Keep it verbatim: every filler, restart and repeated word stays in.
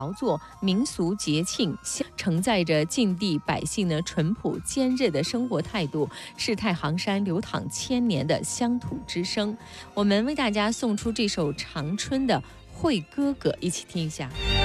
劳作、民俗节庆，承载着晋地百姓呢淳朴坚韧的生活态度，世态行山流淌千年的乡土之声。我们为大家送出这首长春的《会哥哥》，一起听一下。